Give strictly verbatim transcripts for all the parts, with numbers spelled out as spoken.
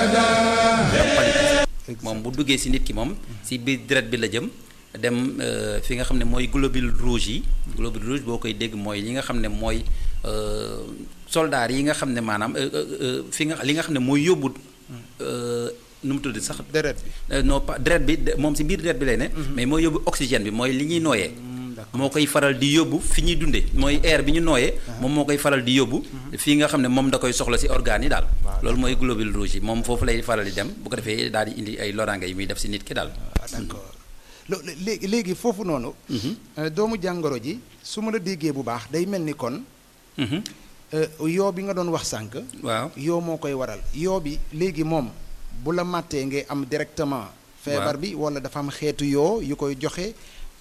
moom bu duggee si nit ki moom si biir deret bi la jëm dem fi nga xam ne mooy globule rouge yi globule rouge boo koy dégg mooy li nga xam ne mooy soldats yi nga xam ne maanaam fi nga li nga xam ne mooy yóbbu nu mu tudd sax. deret bi non pas deret bi moom si biir deret bi lay ne. mais mooy yóbbu oxygène bi mooy li ñuy nooyee. moo koy faral di yóbbu fi ñuy dundee mooy air bi ñu nooyee. moom moo koy faral di yóbbu. fii nga xam ne moom da koy soxla si organes yi daal. loolu mooy globule rouge yi moom foofu lay faral di dem bu ko defee daal di indi ay loraange yi muy def si nit ki daal. d'accord léegi léegi foofu noonu. doomu jàngoro ji su ma la déggee bu baax day mel ni kon. yoo bi nga doon wax sànq. waaw yoo moo koy waral yoo bi léegi moom bu la màttee ngay am directement. feebar bi wala dafa am xeetu yoo yu koy joxe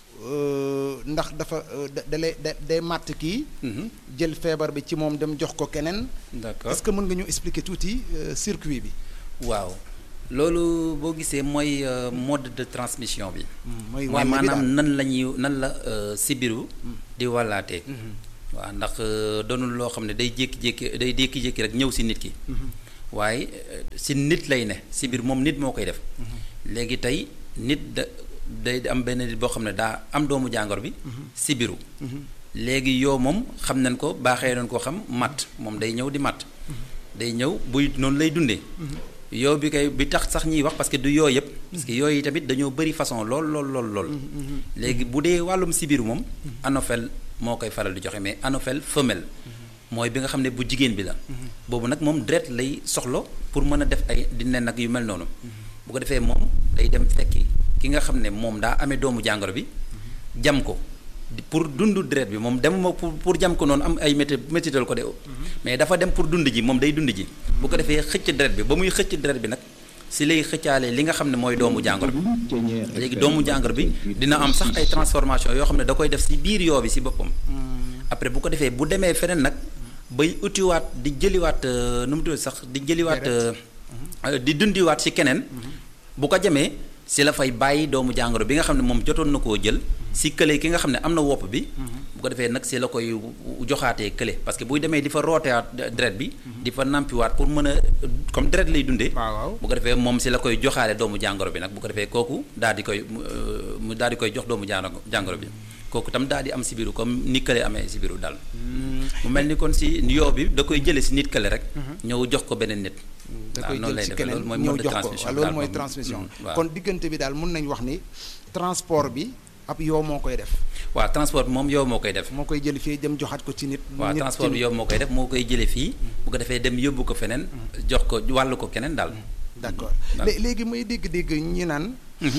ndax dafa da lay da day màtt kii. jël feebar bi ci moom dem jox ko keneen. d'accord est-ce que mën nga ñu expliquer tuuti circuit bi. waaw loolu boo gisee mooy mode de transmission bi. mooy mooy maanaam nan la ñuy nan la sibiru di wàllaatee. waaw ndax doonul loo xam ne day jékki-jékki day jékki-jékki rek ñëw si nit ki. waaye si nit lay ne si biir moom nit moo koy def. léegi tey nit da day am benn nit boo xam ne daa am doomu jàngoro bi. si biiru. léegi yow moom xam nañ ko baaxee nañ ko xam matt moom day ñëw di matt. day ñëw buy noonu lay dundee. yow bi kay bi tax sax ñuy wax parce que du yoo yëpp. parce que yooyu tamit dañoo bëri façon lool lool lool lool. léegi bu dee wàllum si biiru moom. anophèle moo koy faral di joxe mais anophèle femelle. mooy bi nga xam ne bu jigéen bi la. boobu nag moom deret lay soxla pour mën a def ay di nen nag yu mel noonu. bu ko defee moom day dem fekki ki nga xam ne moom daa amee doomu jàngoro bi. jam ko pour dund deret bi moom demuma pour pour jam ko noonu am ay métti méttital ko de. mais dafa dem pour dund ji moom day dund ji. bu ko defee xëcc deret bi ba muy xëcc deret bi nag si lay xëccaale li nga xam ne mooy doomu jàngoro bi. léegi doomu jàngoro bi dina am sax ay transformation yoo xam ne da koy def si biir yoo bi si boppam. après bu ko defee bu demee feneen nag. bay utiwaat di jëliwaat nu mu tudd sax di jëliwaat di dundiwaat ci keneen bu ko jamee si la fay bàyyi doomu jàngoro bi nga xam ne moom jotoon na koo jël si kële ki nga xam ne am na wopp bi bu ko defee nag si la koy joxaatee kële parce que buy demee di fa rootewaat deret bi di fa nampiwaat pour mën a comme deret lay dundee bu ko defee moom si la koy joxaale doomu jàngoro bi nag bu ko defee kooku daal di koy mu daal di koy jox doomu jàngoro bi kooku tam daal di am sibiru comme ni kële amee sibiru daal mu mel ni kon si yoo bi da koy jële si nit kële rek ñëw jox ko beneen nit da koy jël si keneen ñëw jox ko loolu mooy transmission kon diggante bi daal mën nañ wax ni transport bi ab yoo moo koy def waaw transport bi moom yow moo koy def moo koy jële fii dem joxaat ko ci nit waaw transport bi yow moo koy def moo koy jële fii bu ko defee dem yóbbu ko feneen jox ko wàllu ko keneen daal d'accord léegi muy dégg-dégg ñi naan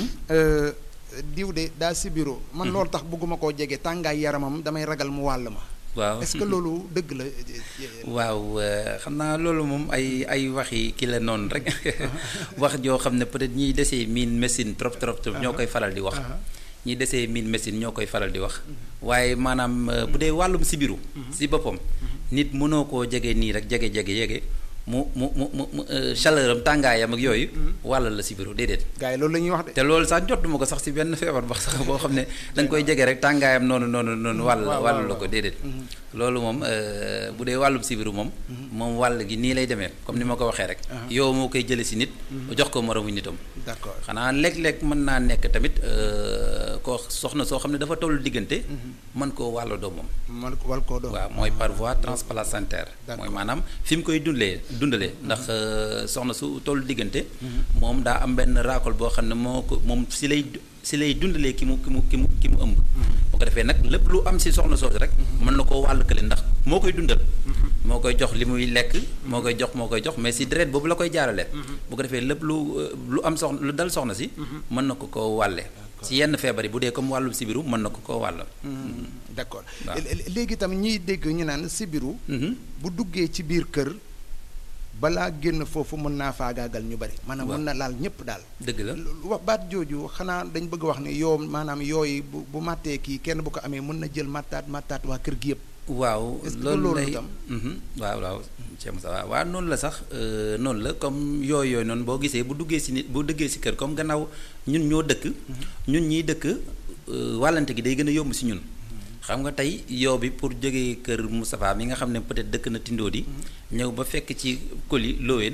diw de daa sibiru man loolu tax bëgguma koo jege tàngaay yaramam damay ragal mu wàll ma waaw est-ce que loolu dëgg la waaw xam naa loolu moom ay ay waxi ki la noonu rek wax joo xam ne peut-être ñiy desee miin médecine trop trop trop ñoo koy faral di wax ñiy desee miin médecine ñoo koy faral di wax waaye maanaam bu dee wàllum sibiru si boppam nit mënoo koo jege nii rek jege jege jege mu mu mu mu chaleur am tàngaayam ak yooyu wàll la sibiru déedéet gars yi loolu la ñuy wax de te loolu sax jotuma ko sax si benn feebar ba sax boo xam ne da nga koy jege rek tàngaayam noonu noonu noonu wàll wàll la ko déedéet loolu moom bu dee wàllum sibiru moom moom wàll gi nii lay demee comme ni ma ko waxee rek yow moo koy jële si nit jox ko moromu nitam d'accord xanaa léeg-léeg mën naa nekk tamit koo soxna soo xam ne dafa tollu diggante mën koo wàll doomam mën wàll koo doom waaw mooy par voie transplacentaire mooy maanaam fi mu koy dundlee dundalee ndax soxna su tollu diggante moom daa am benn raakol boo xam ne moo ko moom si lay si lay dundalee ki mu ki mu ki mu ki mu ëmb boo ko defee nag lépp lu am si soxna soosu rek mën na koo wàll kële ndax moo koy dundal moo koy jox li muy lekk moo koy jox moo koy jox mais si deret boobu la koy jaarale bu ko defee lépp lu lu am soxna lu dal soxna si mën na ko koo wàlle si yenn feebar yi bu dee comme wàllum sibiru mën na ko koo wàll d'accord léegi itam ñiy dégg ñu naan sibiru bu duggee ci biir kër balaa génn foofu mën naa faagaagal ñu bari maanaam mën na laal ñëpp daal dëgg la wax baat jooju xanaa dañ bëgg wax ne yow maanaam yooyu bu bu màttee kii kenn bu ko amee mën na jël màttaat màttaat waa kër gi yëpp waaw loolu lay waaw waaw Cheikh Moussa waaw waaw noonu la sax noonu la comme yooyu yooyu noonu boo gisee bu duggee si nit bu duggee si kër comme gannaaw ñun ñoo dëkk ñun ñiy dëkk wàllante gi day gën a yomb si ñun xam nga tey yow bi pour jógee kër Moustapha mi nga xam ne peut-être dëkk na Tindodi ñëw ba fekk ci Koli Lowen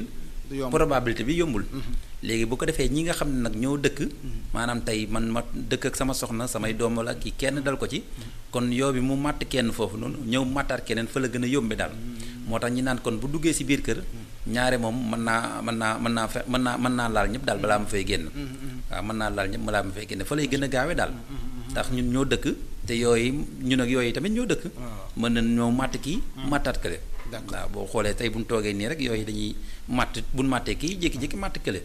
probabilité bi yombul. léegi bu ko defee ñi nga xam ne nag ñoo dëkk. maanaam tey man ma dëkk ak sama soxna samay doom wala kii kenn dal ko ci. kon yoo bi mu màtt kenn foofu noonu ñëw màttaat keneen fa la gën a yombe daal. moo tax ñi naan kon bu duggee si biir kër. ñaare moom mën naa mën naa mën naa fe mën naa mën naa laal ñëpp daal balaa ma fay génn. waaw mën naa laal ñëpp balaa ma fay génn fa lay gën a gaawe daal. ndax ñun ñoo dëkk te yooyu ñun ak yooyu tamit ñoo dëkk. mën na ñoo màtt kii màttaat kële. waaw boo xoolee tey bu ñu toogee nii rek yooyu dañuy màtt bu ñu màttee kii jékki-jékki màtt kële.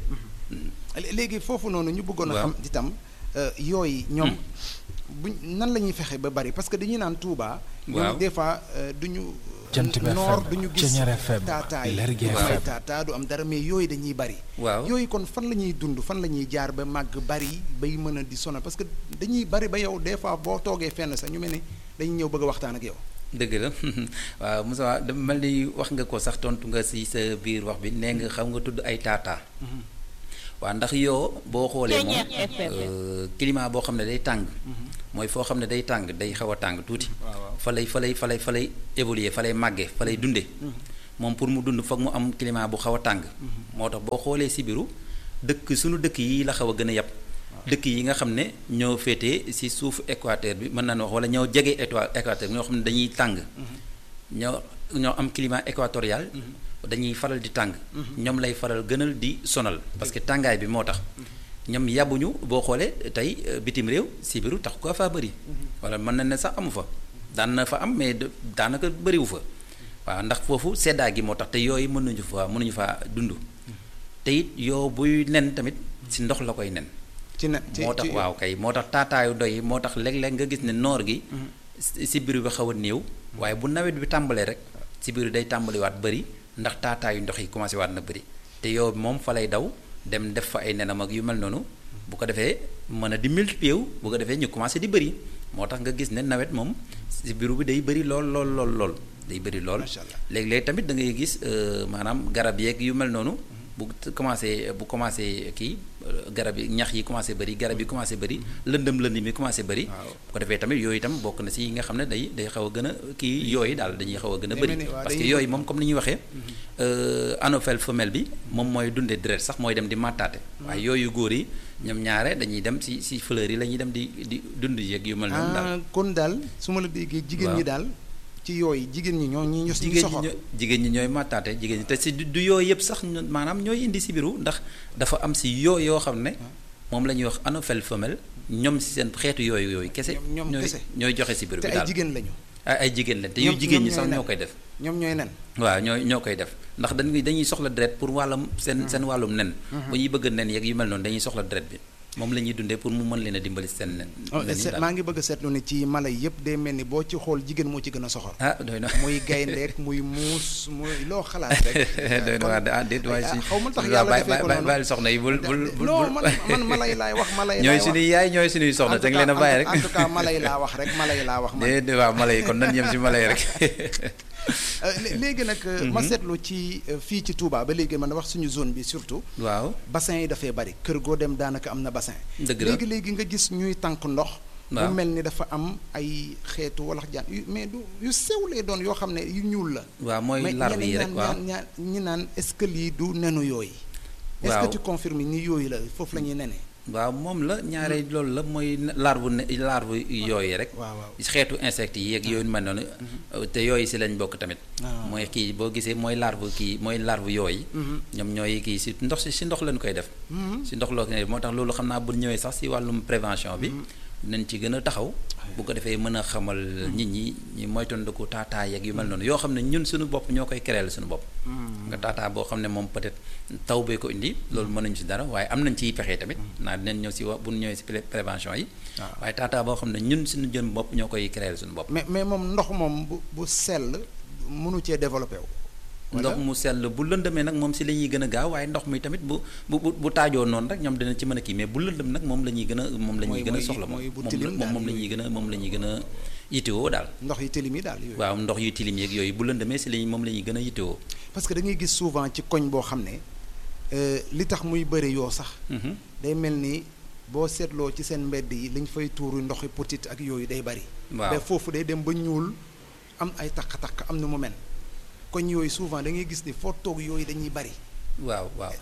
léegi foofu noonu ñu bëggoon a xam itam yooyu ñoom buñ nan la ñuy fexe ba bari parce que dañuy naan Touba. ñoom des fois duñu noor duñu gis taataay du am taataa du am dara mais yooyu dañuy bari. waaw yooyu kon fan la ñuy dund fan la ñuy jaar ba màgg bari bay mën a di sonal parce que dañuy bari ba yow des fois boo toogee fenn sax ñu mel ni dañuy ñëw bëgg a waxtaan ak yow. dëgg la waaw Moussa dama mel ni wax nga ko sax tontu nga si sa biir wax bi nee nga xam nga tudd ay taataa. waaw ndax yoo boo xoolee moom climat boo xam ne day tàng. mooy foo xam ne day tàng day xaw a tàng tuuti. fa lay fa lay fa lay fa lay évoluer fa lay màggee fa lay dunde moom pour mu dund foog mu am climat bu xaw a tàng. moo tax boo xoolee sibiru dëkk suñu dëkk yi la xaw a gën a yàpp. dëkk yi nga xam ne ñoo féetee ci suufu équateur bi mën nañu wax wala ñoo jege équateur bi ñoo xam ne dañuy tàng. ñoo ñoo am climat équatorial. dañuy faral di tàng. ñoom lay faral gënal di sonal parce que tàngaay bi moo tax. ñoom yàbbuñu boo xoolee tey bitim réew sibiru tax ko faa bëri. wala mën na ne sax amu fa. daan na fa am mais daanaka bëriwu fa. waaw ndax foofu seddaay gi moo tax te yooyu mënuñu fa mënuñu faa dund. te it yoo buy nen tamit ci ndox la koy nen. ci na moo tax waaw kay moo tax taataayu doy moo tax léeg-léeg nga gis ne noor gi. sibiru bi xaw a néew. waaye bu nawet bi tàmbalee rek. sibiru day tàmbaliwaat bëri. ndax taataayu ndox yi commencé waat na bëri te yow moom fa lay daw dem def fa ay nenam ak yu mel noonu bu ko defee mën a di multiplier wu bu ko defee ñu commencé di bëri moo tax nga gis ne nawet moom sibiru bi day bëri lool lool lool lool day bëri lool. léeg-léeg tamit da ngay gis maanaam garab yeeg yu mel noonu bu commencé bu commencé kii garab yi ñax yi commencé bëri garab yi commencé bëri lëndëm lëndëm yi commencé bëri. bu ko defee tamit yooyu itam bokk na si yi nga xam ne day day xaw a gën a kii yooyu daal dañuy xaw a gën a bëri. parce que yooyu moom comme ni ñuy waxee. anophèle femelle bi moom mooy dundee deret sax mooy dem di màttaate. waaye yooyu góor yi ñoom ñaare dañuy dem si si fleurs yi la ñuy dem di di dund yeeg yu mel noonu daal. kon daal su ma la déggee jigéen ñi daal. ci yooyu jigéen ñi ñoo ñi ñu soxor jigéen ñi ñooy màttaate jigéen ñi te si du yooyu yëpp sax maanaam ñooy indi sibiru ndax dafa am si yoo yoo xam ne moom la ñuy wax anophèle femelle ñoom si seen xeetu yooyu yooyu kese ñoom kese ñooy joxe sibiru bi daal te ay jigéen lañu ay jigéen lañ te yu jigéen ñi sax ñoo koy def ñoom ñooy nen waaw ñooy ñoo koy def ndax dañuy dañuy soxla deret pour wàllam seen seen wàllum nen bu ñuy bëgg nen yeeg yu mel noonu dañuy soxla deret bi moom la ñuy dundee pour mu mën leen a dimbali seen nen. maa ngi bëgg a seetlu ne ci mala yi yëpp day mel ni boo ci xool jigéen moo ci gën a soxor. ah doy na muy gayndeek muy muus muy loo xalaat rek. doy na waa ah déet waaye si xaw ma tax yàlla defee ko noonu bàyyil soxna yi bul bul bul. non man man mala yi laay wax mala yi laay wax ñooy suñuy yaay ñooy suñuy soxna te nga leen a bàyyi rek. en tout cas mala yi laa wax rek mala yi laa wax. man déedéet waaw mala yi kon nan yem si mala yi rek. léegi nag. ma seetlu ci fii ci Touba ba léegi man wax suñu zone bi surtout. waaw bassin yi dafay bari kër goo dem daanaka am na bassin. dëgg la léegi léegi nga gis ñuy tànk ndox. waaw mu mel ni dafa am ay xeetu walax jaan yu mais du yu sew lay doon yoo xam ne yu ñuul la. waaw mooy larve yi rek waaw mais ñi naan est-ce que lii du nenu yooyu. est-ce que tu confirmes ni yooyu la foofu la ñuy nenee. waaw moom la ñaare loolu la mooy larve ne larve yooyu rek. waaw waaw xeetu insectes yi yeeg yooyu mel noonu. te yooyu si lañ bokk tamit. mooy kii boo gisee mooy larve kii mooy larve yooyu. ñoom ñooy kii si ndox si si ndox lañ koy def. si ndox loo koy moo tax loolu xam naa bu ñëwee sax si wàllum prévention bi. nañ ci gën a taxaw. bu ko defee mën a xamal nit ñi ñi moytandiku taataa yeeg yu mel noonu yoo xam ne ñun suñu bopp ñoo koy créer suñu bopp. nga taataa boo xam ne moom peut-être taw bee ko indi loolu mën nañu si dara waaye am nañ ciy pexe tamit. naa dinañ ñëw si wa bu ñu ñëwee si prévention yi. waaye taataa boo xam ne ñun suñu jën bopp ñoo koy créer suñu bopp. mais mais moom ndox moom bu bu sell mënu cee développé wu. ndox mu sell bu lëndëmee nag moom si la ñuy gën a gaaw waaye ndox mi tamit bu bu bu taajoo noonu rek ñoom dina ci mën a kii mais bu lëndëm nag moom la ñuy gën a moom la ñuy gën a soxla moom moom la ñuy gën a moom la ñuy gën a yittewoo daal ndox yu tilim yi daal yooyu waaw ndox yu tilim yeeg yooyu bu lëndëmee si lañ moom la ñuy gën a yittewoo parce que da ngay gis souvent ci koñ boo xam ne li tax muy bëri yoo sax day mel ni boo seetloo ci seen mbedd yi liñ fay tuuru ndoxi potit ak yooyu day bëri waaw foofu day dem ba ñuul am ay takk-takk am na mu mel koñ yooyu souvent da ngay gis ni foo toog yooyu dañuy bari waaw waaw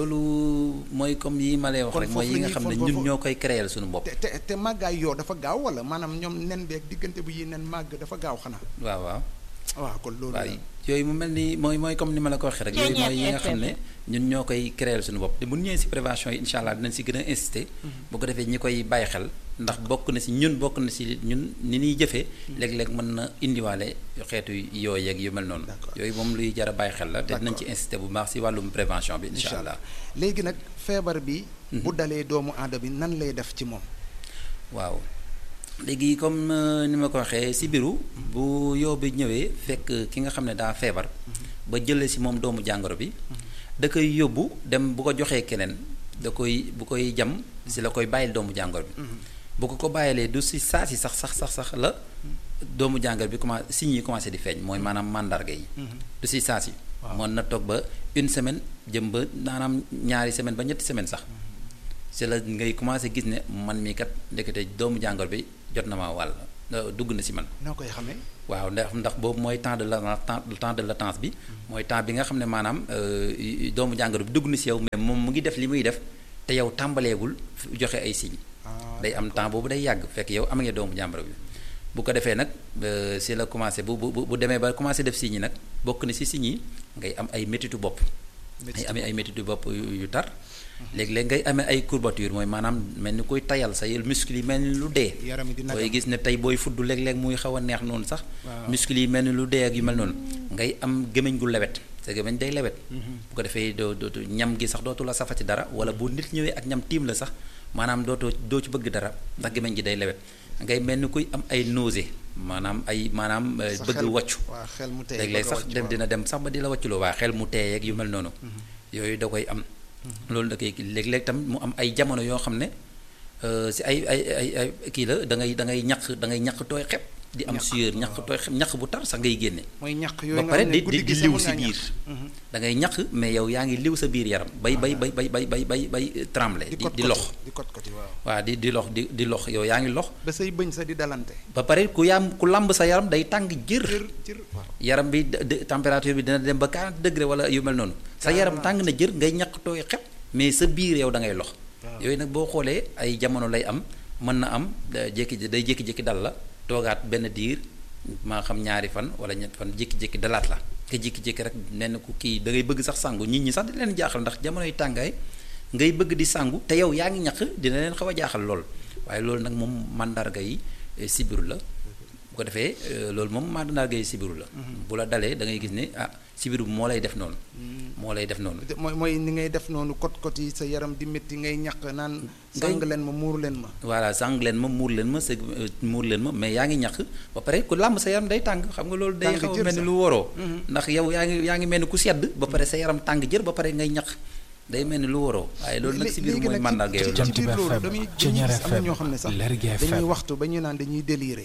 loolu mooy comme yi ma lay wax rek mooy yi nga xam ne ñun ñoo koy créer suñu bopp. te te te màggaay yoo dafa gaaw wala maanaam ñoom nen beeg diggante bu yi nen màgg dafa gaaw xanaa. waaw waaw. waaw kon loolu waaw yooyu mu mel ni mooy mooy comme ni ma la ko waxee rek. yooyu mooy yi nga xam ne ñun ñoo koy créer suñu bopp te bu ñu ñëwee si prévention yi incha allah dinañ si gën a insister. bu ko defee ñi koy bàyyi xel. ndax bokk na si ñun bokk na si ñun ni ñuy jëfee. léeg-léeg mën na indiwaale xeetu yooyu yeeg yu mel noonu. yooyu moom luy jar a bàyyi xel la te dinañ ci insister bu baax si wàllum prévention bi. incha allah léegi nag feebar bi. bu dalee doomu aadama bi nan lay def ci moom. waaw léegi comme ni ma ko waxee si biiru bu yoo bi ñëwee fekk ki nga xam ne daa feebar. ba jëlee si moom doomu jàngoro bi. da koy yóbbu dem bu ko joxee keneen da koy bu koy jam si la koy bàyyil doomu jàngoro bi. bu ko ko bàyyilee du si saa si sax sax sax sax la doomu jàngoro bi commencé signes yi commencé di feeñ mooy maanaam mandarga yi. du si saa si. mën na toog ba une semaine jëm ba maanaam ñaari semaine ba ñetti semaine sax. si la ngay commencé gis ne man mii kat ndekete doomu jàngoro bi jot na maa wàll dugg na si man. noo koy xamee. waaw ndax ndax boobu mooy temps de la temps de latence bi. mooy temps bi nga xam ne maanaam doomu jàngoro bi dugg na si yow mais moom mu ngi def li muy def te yow tàmbaleegul joxe ay signes. day am temps boobu day yàgg fekk yow am nga doomu jàngoro bi. bu ko defee nag si la commencé bu bu bu demee ba commencé def signes yi nag bokk na si signes yi ngay am ay métitu bopp. ngay amee ay métitu bopp yu tar. léeg-léeg ngay amee ay courbature mooy maanaam mel ni koy tayal sa yel muscle yi mel ni lu dee. yaram yi di nagam booy gis ne tey booy fudd léeg-léeg muy xaw a neex noonu sax. muscle yi mel ni lu dee ak yu mel noonu. ngay am gémmiñ gu lewet sa gémmiñ day lewet. bu ko defee doo dootu ñam gi sax dootu la safati dara wala bu nit ñëwee ak ñam tiim la sax maanaam dootoo doo ci bëgg dara ndax gémmiñ gi day lewet. ngay mel ni kuy am ay nausée maanaam ay maanaam. bëgg wàccu. waaw xel mu tey léeg-léeg sax dem dina dem sax ba di la wàcculoo waa xel mu teey ak yu mel noonu. yooyu da koy am. loolu da koy léeg-léeg tam mu am ay jamono yoo xam ne si ay ay ay ay kii la da ngay da ngay ñaq da ngay ñaq tooy xep. di am sueur ñaq tooy xep ñaq bu tar sax ngay génne. mooy ñaq yooyu ba pare di di di liw si biir. da ngay ñaq mais yow yaa ngi liw sa biir yaram bay bay bay bay bay bay bay bay tremble. di di lox di kot koti waaw. waaw di di lox di di lox yow yaa ngi lox. ba say bëñ sa di dalante. ba pare ku yaam ku lamb sa yaram day tàng jër. jër waaw. yaram bi température bi dina dem ba quarante degré wala yu mel noonu. sa yaram tàng na jër ngay ñaq tooy xep. mais sa biir yow da ngay lox. yooyu nag boo xoolee ay jamono lay am mën na am jékki day jékki-jékki dal la toogaat benn diir maa xam ñaari fan wala ñett fan jékki-jékki dalaat la te jékki-jékki rek nee na ku kii da ngay bëgg sax sangu nit ñi sax di leen jaaxal ndax jamonoy tàngaay ngay bëgg di sangu te yow yaa ngi ñaq dina leen xaw a jaaxal lool waaye loolu nag moom mandarga yi sibiru la bu ko defee loolu moom mandarga yi sibiru la. bu la dalee da ngay gis ne ah sibiru moo lay def noonu. moo lay def noonu. mooy mooy ni ngay def noonu kot kot yi sa yaram di métti ngay ñaq naan. sang leen ma muur leen ma. voilà sang leen ma muur leen ma sa muur leen ma mais yaa ngi ñaq ba pare ku làmb sa yaram day tàng xam nga loolu. day xaw a mel ni lu waroo. ndax yow yaa ngi yaa ngi mel ni ku sedd. ba pare sa yaram tàng jër ba pare ngay ñaq day mel ni lu waroo. waaye loolu nag si biir mooy mandarga yooyu. ci ci biir loolu damay gis am na ñoo xam ne sax dañuy waxtu ba ñu naan dañuy déliré.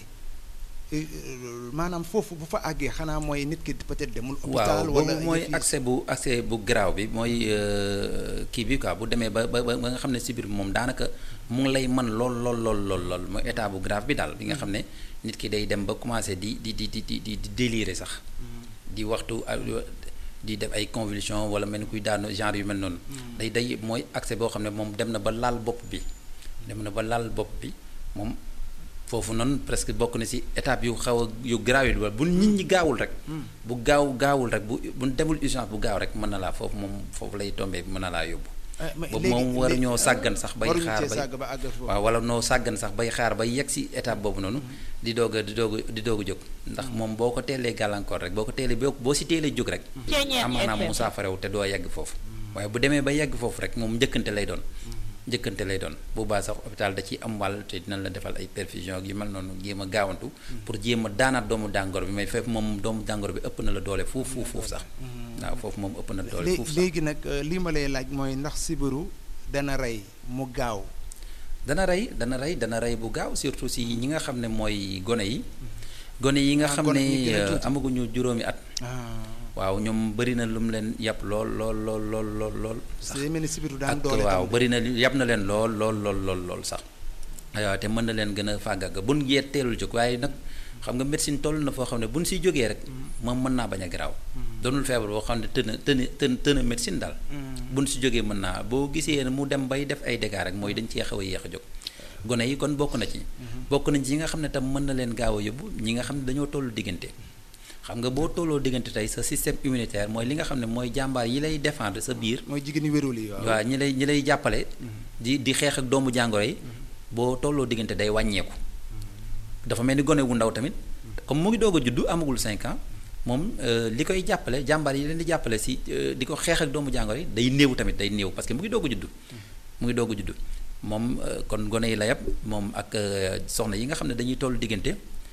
maanaam foofu bu fa àggee xanaa mooy nit ki peut-être demul. hôpital wala waaw mooy accès bu accès bu garaaw bi mooy kii bi quoi bu demee ba ba ba nga xam ne si biir moom daanaka mu ngi lay mën lool lool lool lool lool mooy état bu grave bi daal bi nga xam ne nit ki day dem ba commencé di di di di di di déliré sax. di waxtu di def ay convulsion wala mel ni kuy daanu genre yu mel noonu. day day mooy accès boo xam ne moom dem na ba laal bopp bi dem na ba laal bopp bi moom. foofu noonu presque bokk na ci étape yu xaw a yu garaaw yi bu nit ñi gaawul rek. bu gaaw gaawul rek bu bu demul urgence bu gaaw rek mën na laa foofu moom foofu lay tombé mën na laa yóbbu. boobu moom war ñoo sàggan sax bay xaar bay waaw wala noo sàggan sax bay xaar bay yegg ci étape boobu noonu. di doog a di doog a di doog a jóg. ndax moom boo ko teelee gàllankoor rek boo ko teelee boo boo ci teelee jóg rek. amaanaam mu saafarewu te doo yegg foofu. waaye bu demee ba yegg foofu rek moom njëkkante lay doon. njëkkante lay doon boobaa sax hôpital da ciy am wàll te dinañ la defal ay perfusion ak yu mel noonu jéem a gaawantu. pour jéem a daanaat doomu jàngoro bi mais foofu moom doomu jàngoro bi ëpp na la doole fuuf fuuf fuuf sax. waaw foofu moom ëpp na doole fuuf sax léegi nag li ma lay laaj mooy ndax sibiru dana rey mu gaaw. dana rey dana rey dana rey bu gaaw surtout si ñi nga xam ne mooy gone yi. gone yi nga xam ne amaguñu juróomi at. waaw ñoom bëri na lu mu leen yàpp lool lool lool lool lool lool. sax mel ni sibiru daan doole ak waaw bëri na yàpp na leen lool lool lool lool lool sax. waaw te mën na leen gën a fàggaga buñ yee teelul jóg waaye nag xam nga médecine toll na foo xam ne buñ siy jógee rek moom mën naa bañ a garaaw. doonul feebar boo xam ne tën a tën tën tën a médecine daal. buñ si jógee mën naa boo gisee ne mu dem bay def ay dégâts rek mooy dañ cee xaw a yéex a jóg. gone yi kon bokk na ci. bokk nañ ci yi nga xam ne tam mën na leen gaaw a yóbbu ñi nga xam ne dañoo tollu diggante. xam nga boo tolloo diggante tey sa système immunitaire mooy li nga xam ne mooy jàmbaar yi lay défendre sa biir. mooy jigéen ñi wérul yi waaw. waaw ñi lay ñi lay jàppale. di di xeex ak doomu jàngoro yi. boo tolloo diggante day wàññeeku. dafa mel ni gone wu ndaw tamit. comme mu ngi doog a juddu amagul cinq ans moom li koy jàppale jàmbaar yi leen di jàppale si di ko xeex ak doomu jàngoro yi day néew tamit day néew parce que mu ngi doog a juddu. mu ngi doog a juddu moom kon gone yi la yàpp moom ak soxna yi nga xam ne dañuy tollu diggante.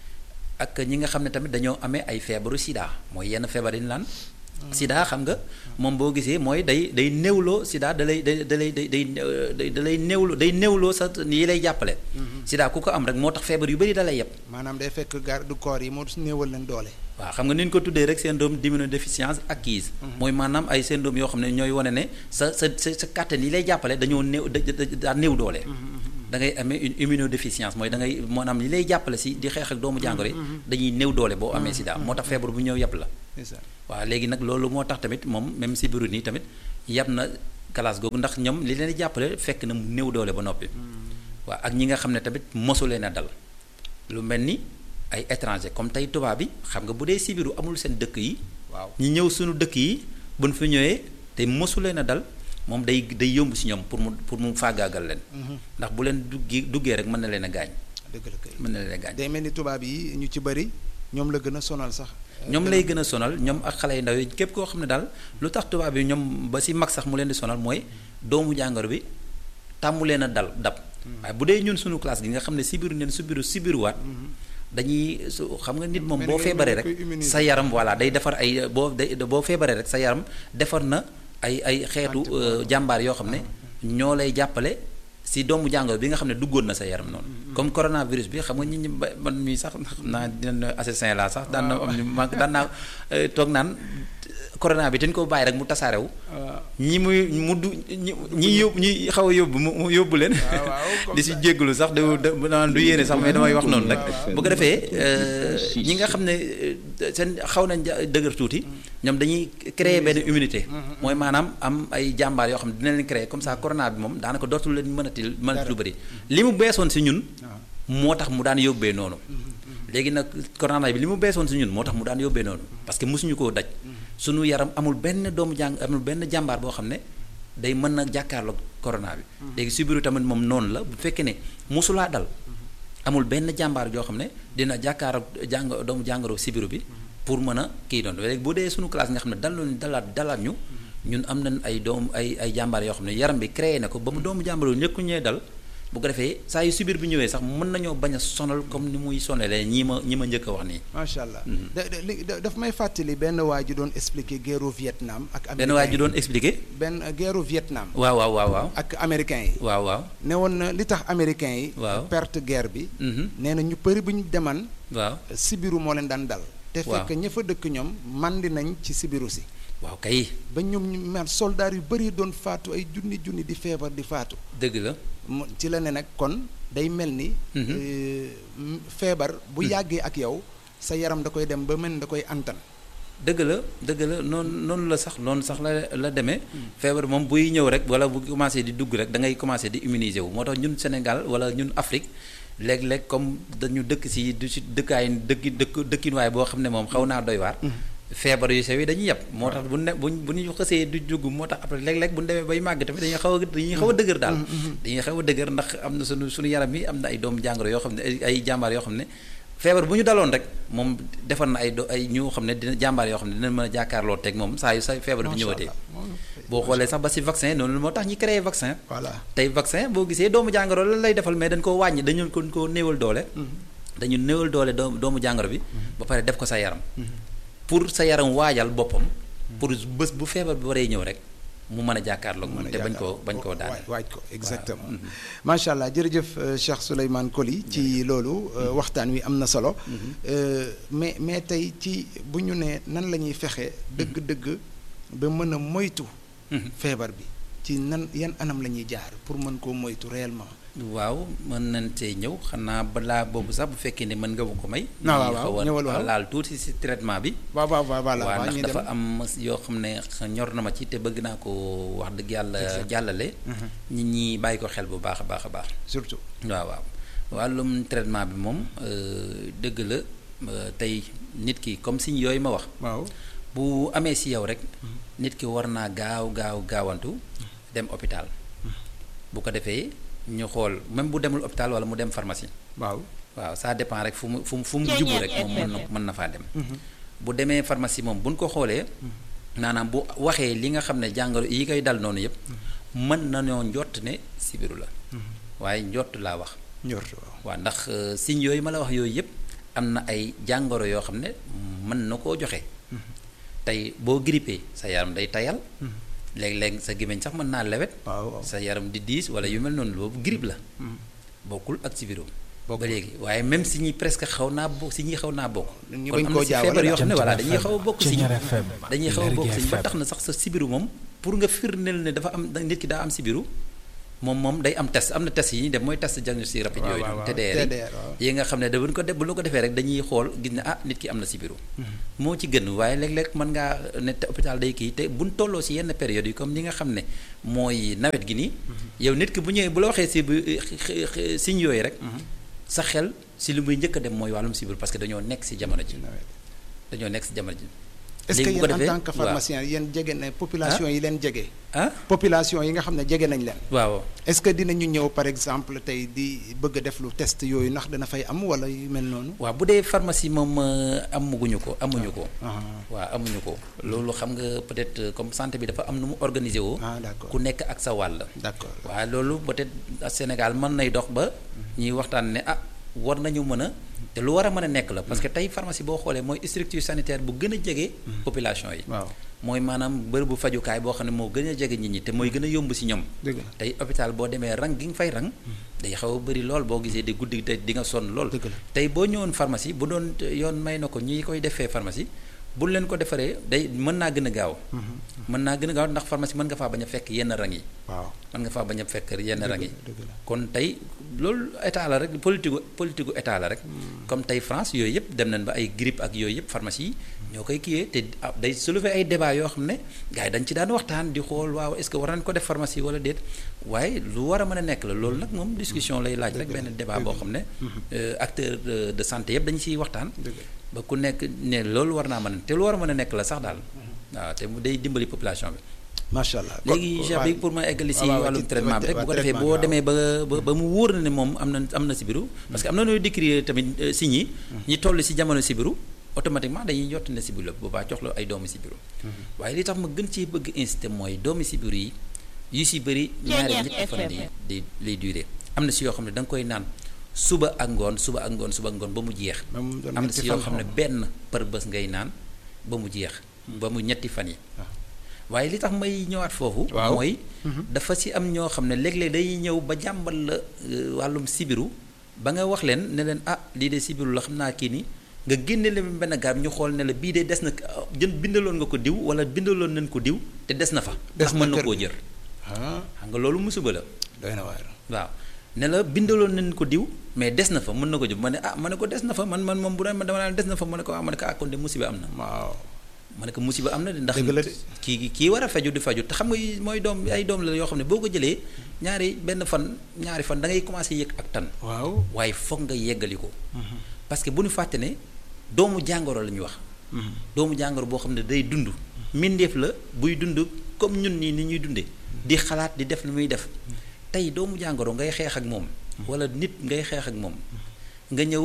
ak ñi nga xam ne tamit dañoo amee ay feebaru sida mooy yenn feebar yi ñu naan. sida xam nga moom boo gisee mooy day day néewloo sida da lay da da lay day day da lay néewloo day néewloo sa yi lay jàppale. sida ku ko am rek moo tax feebar yu bëri da lay yëpp. maanaam day fekk garde corps yi moo néewal leen doole. waaw xam nga ni ñu ko tuddee rek syndrome d'immunodéficience acquise. mooy maanaam ay syndrome yoo xam ne ñooy wane ne sa sa sa sa kàttan yi lay jàppale dañoo néew da daa néew doole. da ngay amee une immunodéficience mooy da ngay maanaam li lay jàppale si di xeex ak doomu jàngoro yi dañuy néew doole boo amee sida moo tax feebar bu ñëw yàpp la. waaw léegi nag loolu moo tax tamit moom même si biiru nii tamit yàpp na classe googu ndax ñoom li leen di jàppale fekk na mu néew doole ba noppi. waaw ak ñi nga xam ne tamit mosu leen a dal lu mel ni ay étranger comme tey tubaab bi xam nga bu dee sibiru amul seen dëkk yi. waaw ñi ñëw suñu dëkk yi buñ fi ñëwee te mosu leen a dal. moom day day yomb si ñoom pour mu pour mu faagaagal leen. ndax bu leen duggee duggee rek mën na leen a gaañ. dëgg la kay mën na leen a gaañ. day mel ni tubaab yi ñu ci bëri ñoom la gën a sonal sax. ñoom lay gën a sonal ñoom ak xale yu ndaw yi képp koo xam ne daal lu tax tubaab yi ñoom ba si mag sax mu leen di sonal mooy doomu jàngoro bi tàmmu leen a dal dab. waaye bu dee ñun suñu classe gi nga xam ne sibiru neen sibiru sibiruwaat. dañuy su xam nga nit moom boo feebaree rek sa yaram voilà day defar ay boo day boo feebaree rek sa yaram defar na. ay ay xeetu jàmbaar yoo xam ne ñoo lay jàppale si doomu jàngoro bi nga xam ne duggoon na sa yaram noonu. comme coronavirus bi xam nga nit ñi ba man mii sax xam naa dinañ assassin la sax daan na am ñu man daan naa toog naan corona bi dañ ko bàyyi rek mu tasaarewu. ñi muy mu du ñi ñi yóbbu ñi xaw a yóbbu mu yóbbu leen. di si jégalu sax du du yéene sax mais damay wax noonu rek. bu ko defee ñi nga xam ne seen xaw nañ dëgër tuuti. ñoom dañuy créer benn immunité. mooy maanaam am ay jàmbaar yoo xam ne dina leen créer comme ça corona bi moom daanaka dootul leen mënati mënati lu bëri. li mu beesoon si ñun. moo tax mu daan yóbbee noonu. léegi nag corona bi li mu beesoon si ñun moo tax mu daan yóbbee noonu parce que mosuñu koo daj. sunu yaram amul benn doomu jàng amul benn jàmbaar boo xam ne day mën na jàkkaarloog corona bi. léegi sibiru tamit moom noonu la bu fekkee ne mosulaa dal. amul benn jàmbaar joo xam ne dina jàkkaarloog jàng doomu jàngoro sibiru bi. pour mën a kii doon léegi bu dee sunu classe nga xam ne dal dalaat dalaat ñu. ñun am nañ ay doom ay ay jàmbaar yoo xam ne yaram bi créé na ko ba mu doomu jàmbaar ñëkku ñee dal. bu ko defee saa yu sibir bi ñëwee sax mën nañoo bañ a sonal comme ni muy sonalee ñii ma ñi ma njëkk a wax nii. macha allah. da da daf may fàttali benn waa ji doon expliquer guerru Vietnam ak. américain benn waa ji doon expliquer. benn guerru Vietnam. waaw waaw waaw waaw. ak américain yi. waaw waaw. ne woon na li tax américain yi. waaw perte guerre bi. nee na ñu bëri bu ñu deman. waaw sibiru moo leen daan dal. te fekk ña fa dëkk ñoom màndi nañ ci sibiru si. waaw kay. ba ñoom ñu man soldaar yu bëri doon faatu ay junni junni di feebar di faatu. dëgg la. ci la ne nag kon day mel ni. feebar bu yàggee ak yow sa yaram da koy dem ba mel ni da koy antan. dëgg la dëgg la noonu noonu la sax noonu sax la la demee. feebar moom buy ñëw rek wala bu commencé di dugg rek da ngay commencé di immuniser wu moo tax ñun Sénégal wala ñun Afrique léeg-léeg comme dañu dëkk si du si dëkkaay dëkki dëkk dëkkinuwaay boo xam ne moom xaw naa doy waar. feebar yu sew yi dañuy yàpp moo tax bu ne bu bu ñu xësee du jugg moo tax après léeg-léeg bu ñu demee bay màgg tamit dañuy xaw a dañuy xaw a dëgër daal. dañuy xaw a dëgër ndax am na sunu suñu yaram yi am na ay doomu jàngoro yoo xam ne ay jàmbaar yoo xam ne feebar bu ñu daloon rek moom defar na ay do ay ñu xam ne dina jàmbaar yoo xam ne dina mën a jàkkaarloo teg moom saa yu sa feebar bi ñëwatee. boo xoolee sax ba si vaccin noonu moo tax ñi créé vaccin. voilà tey vaccin boo gisee doomu jàngoro lan lay defal mais dañ koo wàññi dañu ko koo néewal doole. dañu néewal doole doomu jàngoro bi. ba pare def ko sa yaram. pour sa yaram waajal boppam. pour bés bu feebar bi waree ñëw rek mu mën a jàkkaarloog moom te bañ koo bañ koo daane. waaj ko exactement. macha allah jërëjëf Cheikh Souleymane Coly ci loolu waxtaan wi am na solo. mais mais tey ci bu ñu nee nan la ñuy fexe dëgg-dëgg ba mën a moytu. feebar bi ci nan yan anam la ñuy jaar pour mën koo moytu réellement. waaw mën nañ cee ñëw xanaa balaa boobu sax bu fekkee ne mën nga ko may. waaw waaw ñëwal waaw laal tuuti ci traitement bi. waaw waaw waaw waaw ndax dafa am yoo xam ne ñor na ma ci te bëgg naa ko wax dëgg yàlla jàllale. nit ñi bàyyi ko xel bu baax a baax a baax. surtout waaw waaw wàllum traitement bi moom dëgg la tey nit ki comme signe yooyu ma wax. waaw bu amee ci yow rek. nit ki war naa gaaw gaaw gaawantu dem hôpital. bu ko defee. ñu xool même bu demul hôpital wala mu dem pharmacie. waaw waaw ça dépend rek fu mu fu mu fu mu jubu rek moom mën na mën na faa dem. bu demee pharmacie moom bu ñu ko xoolee. maanaam bu waxee li nga xam ne jàngoro yi koy dal noonu yëpp. mën nañoo njott ne sibiru la. waaye njott laa wax. njott waaw waaw ndax signes yooyu ma la wax yooyu yëpp am na ay jàngoro yoo xam ne mën na koo joxe. tey boo grippé sa yaram day tayal. léeg-léeg sa gémmiñ sax mën naa lewet. waaw sa yaram di diis wala yu mel noonu boobu grippe la. bokkul ak sibiru. ba léegi waaye même si ñi presque xaw naa bokk si ñi xaw naa bokk. ñu kon bañ am koo na si jaawale feebar yoo xam ne voilà dañuy xaw a bokk si ñi F M dañuy xaw a bokk si ñi ba tax na sax sa sibiru moom pour nga firndeel ne dafa am nit ki daa am sibiru moom moom day am test am na test yi ñuy def mooy test diagnostic rapide yooyu. T D R yi nga xam ne da buñ ko def bu ñu ko defee rek dañuy xool gis ne ah nit ki am na sibiru. moo ci gën waaye léeg-léeg mën ngaa ne hôpital day kii te buñ tolloo si yenn période yi comme ni nga xam ne mooy nawet gi nii. yow nit ki bu ñëwee bu la waxee si bu signes yooyu rek. sa xel si li muy njëkk a dem mooy wàllum sibiru parce que dañoo nekk si jamono ji. dañoo nekk si jamono ji. est-ce que yéen en tant que pharmacien yéen jege na population yi leen jege. ah population yi nga xam ne jege nañ leen. waaw est-ce que dinañu ñëw par exemple tey di bëgg a def lu test yooyu ndax dana fay am wala yu mel noonu. waaw bu dee pharmacie moom amuguñu ko amuñu ko. waaw amuñu ko loolu xam nga peut-être comme santé bi dafa am nu mu organisé woo. ah d'accord ku nekk ak sa wàll. d'accord waaw loolu peut-être Sénégal mën nay dox ba ñuy waxtaan ne ah war nañu mën a. te lu war a mën a nekk la parce que tey pharmacie boo xoolee mooy structure sanitaire bu gën a jege. population yi. waaw mooy maanaam bërëbu fajukaay boo xam ne moo gën a jege nit ñi te mooy gën a yomb si ñoom. dëgg la tey hôpital boo demee rang gi nga fay rang. day xaw a bëri lool boo gisee di guddi te di nga sonn lool. dëgg la tey boo ñëwoon pharmacie bu doon yoon may na ko ñi koy defee pharmacie bu leen ko defaree day mën naa gën a gaaw. mën naa gën a gaaw ndax pharmacie mën nga faa bañ a fekk yenn rang yi. waaw mën nga faa bañ a fekk yenn rang yi. dëgg la kon tey loolu état la rek politique politique état la rek. comme tey France yooyu yëpp dem nañ ba ay grippe ak yooyu yëpp pharmacie yi ñoo koy kiiyee te day soulever ay débat yoo xam ne gars yi dañ ci daan waxtaan di xool waaw est-ce que war nañ ko def pharmacie wala déet waaye lu war a mën a nekk la loolu nag moom discussion lay laaj rek benn débat boo xam ne acteur de santé yëpp dañu ciy waxtaan ba ku nekk ne loolu war naa mën a te lu war a mën a nekk la sax daal waaw te day dimbali population bi. macha allah léegi Cheikh bi pour ma eggali si wàllum traitement bi rek bu ko defee boo demee ba ba mu wóor na ne moom am na am na sibiru parce que am na nooy décrire tamit signes yi ñi toll si jamono sibiru automatiquement dañuy jot ne sibiru la boobaa jox la ay doomu sibiru waaye li tax ma gën ci bëgg inciter mooy doomu sibiru yi yu si bëri ñaari ñetti fan di di lay durer am na si yoo xam ne da nga koy naan suba ak ngoon suba ak ngoon suba ak ngoon ba mu jeex am na si yoo xam ne benn par bés ngay naan ba mu jeex ba mu ñetti fan yi waaye li tax may ñëwaat foofu mooy dafa ci am ñoo xam ne léeg-léeg day ñëw ba jàmbal la wàllum sibiru ba nga wax leen ne leen ah lii de sibiru la xam naa kii ni nga génne leen benn garab ñu xool ne la bii de des na jën bindaloon nga ko diw wala bindaloon nañ ko diw te des na fa ndax mën na koo jër xam nga loolu musiba la doy na waar waaw ne la bindaloon nañ ko diw mais des na fa mën na ko jël ma ne ah ma ne ko des na fa man man moom bu doon man dama naan des na fa ma ne ko ah ma ne ko ah kon de musiba am na waaw ma ne ko musiba am na de ndax kii kii war a faju di faju te xam nga mooy doom ay doom la yoo xam ne boo ko jëlee ñaari benn fan ñaari fan da ngay commencé yëg ak tan waaw waaye foog nga yeggali ko parce que bu ñu fàtte ne doomu jàngoro la ñuy wax doomu jàngoro boo xam ne day dund mbindeef la buy dund comme ñun nii ni ñuy dundee di xalaat di def li muy def tey doomu jàngoro ngay xeex ak moom wala nit ngay xeex ak moom nga ñëw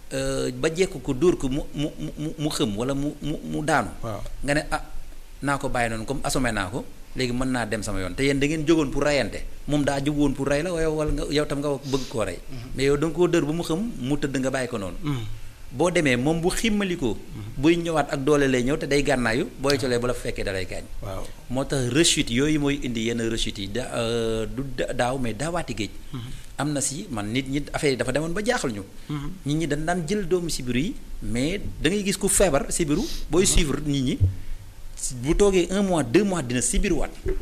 ba jekk ko dóor ko mu mu mu mu xëm wala mu mu mu daanu nga ne ah naa ko bàyyi noonu comme assommé naa ko léegi mën naa dem sama yoon te yéen da ngeen jógoon pour rayante moom daa jóg woon pour rey la waaye wala nga yow tam nga bëgg koo rey mais yow da nga koo dër ba mu xëm mu tëdd nga bàyyi ko noonu boo demee moom bu ximmalikoo buy ñëwaat ak doole lay ñëw te day gànnaayu booy colee bu la fekkee dalay gaañ waaw moo tax rechute yooyu mooy indi yenn rechute yi da du daaw mais daawaati géej am na si man nit ñi affaire yi dafa demoon ba jaaxal ñu nit ñi dañ daan jël doomu sibiru yi mais da ngay gis ku feebar sibiru booy suivre nit ñi bu toogee un mois deux mois dina sibiruwaat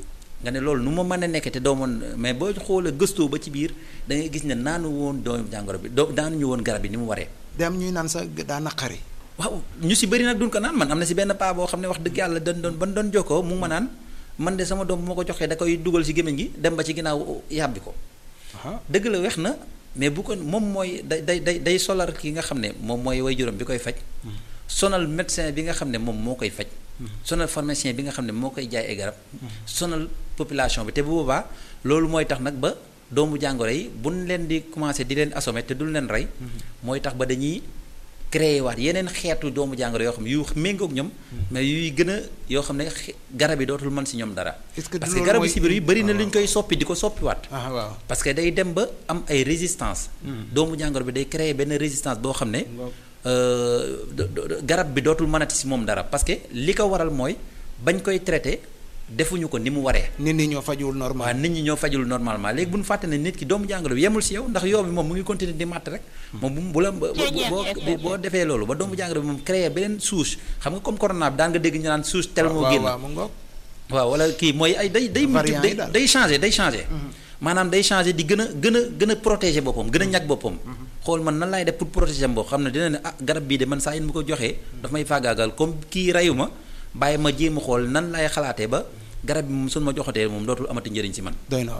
nga ne loolu nu ma mën a nekk te doo mën mais boo xoolee gëstoo ba ci biir da ngay gis ne naanu woon doomu jàngoro bi doo daanu ñu woon garab yi ni mu waree. dem ñuy naan sax daa naqari. waaw ñu si bëri nag duñ ko naan man am na si benn paa boo xam ne wax dëgg yàlla dañ doon ban doon jokkoo mu ngi ma naan man de sama doom bu ma ko joxee da koy dugal si gémmiñ gi dem ba ci ginnaaw yàbbi ko. dëgg la weex na mais bu ko moom mooy day day day day solar ki nga xam ne moom mooy way juróom bi koy faj. sonal médecin bi nga xam ne moom moo koy faj. sonal pharmacien bi nga xam ne moo koy jaay ay garab. sonal population bi te bu boobaa loolu mooy tax nag ba doomu jàngoro yi buñ leen di commencé di leen assommer te duñ leen rey. mooy tax ba dañuy créer waat yeneen xeetu doomu jàngoro yoo xam ne yu méngoog ñoom. mais yuy gën a yoo xam ne garab yi dootul mën si ñoom dara. parce que garabu sibir yi bëri na lu ñu koy soppi di ko soppiwaat. parce que day dem ba am ay résistance. doomu jàngoro bi day créer benn résistance boo xam ne. garab bi dootul mënati si moom dara parce que li ko waral mooy bañ koy traité defuñu ko ni mu waree. nit ñi ñoo fajul normal. waaw nit ñi ñoo fajul normalement léegi bu ñu fàtte ne nit ki doomu jàngoro bi yemul si yow ndax yow bi moom mu ngi continuer di màtt rek. moom bu bu la boo boo defee loolu ba doomu jàngoro bi moom créé beneen souche xam nga comme corona bi daan nga dégg ñu naan souche tel moo génn. waaw wala kii mooy ay day day. day day changé day changé. maanaam day changé di gën a gën a gën a protéger boppam gën a ñàkk boppam. xool man nan laay def pour protéger am boo xam ne dina ne ah garab bii de man saa yin mu ko joxee daf may faagaagal comme kii reyu ma bàyyi ma jéem a xool nan laay xalaatee ba garab bi moom suñ ma joxatee moom dootul amati njëriñ si man. doy na